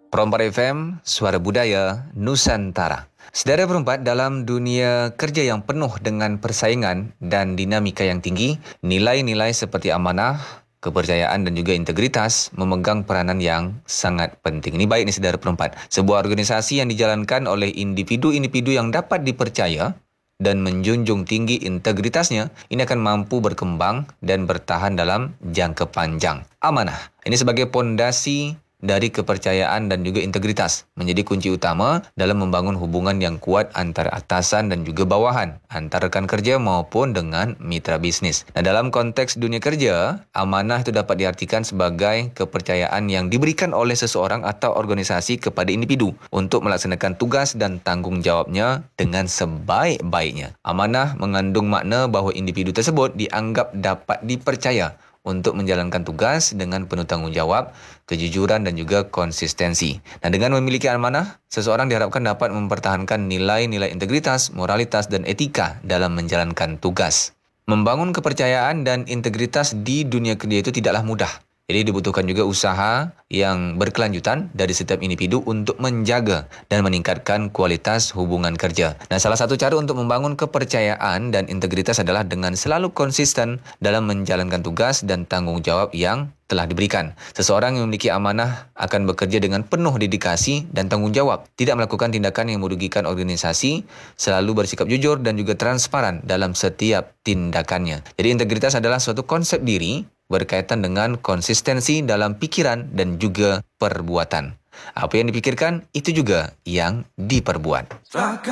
Perompak FM, Suara Budaya Nusantara. Saudara perempat, dalam dunia kerja yang penuh dengan persaingan dan dinamika yang tinggi, nilai-nilai seperti amanah, kepercayaan dan juga integritas memegang peranan yang sangat penting. Ini baik nih saudara perempat. Sebuah organisasi yang dijalankan oleh individu-individu yang dapat dipercaya dan menjunjung tinggi integritasnya, ini akan mampu berkembang dan bertahan dalam jangka panjang. Amanah, ini sebagai pondasi dari kepercayaan dan juga integritas menjadi kunci utama dalam membangun hubungan yang kuat antara atasan dan juga bawahan, antara rekan kerja maupun dengan mitra bisnis. Nah, dalam konteks dunia kerja, amanah itu dapat diartikan sebagai kepercayaan yang diberikan oleh seseorang atau organisasi kepada individu untuk melaksanakan tugas dan tanggung jawabnya dengan sebaik-baiknya. Amanah mengandung makna bahawa individu tersebut dianggap dapat dipercaya untuk menjalankan tugas dengan penuh tanggungjawab, kejujuran dan juga konsistensi. Nah, dengan memiliki amanah, seseorang diharapkan dapat mempertahankan nilai-nilai integritas, moralitas dan etika dalam menjalankan tugas. Membangun kepercayaan dan integritas di dunia kerja itu tidaklah mudah. Jadi dibutuhkan juga usaha yang berkelanjutan dari setiap individu untuk menjaga dan meningkatkan kualitas hubungan kerja. Nah, salah satu cara untuk membangun kepercayaan dan integritas adalah dengan selalu konsisten dalam menjalankan tugas dan tanggung jawab yang telah diberikan. Seseorang yang memiliki amanah akan bekerja dengan penuh dedikasi dan tanggung jawab, tidak melakukan tindakan yang merugikan organisasi, selalu bersikap jujur dan juga transparan dalam setiap tindakannya. Jadi integritas adalah suatu konsep diri berkaitan dengan konsistensi dalam pikiran dan juga perbuatan. Apa yang dipikirkan, itu juga yang diperbuat.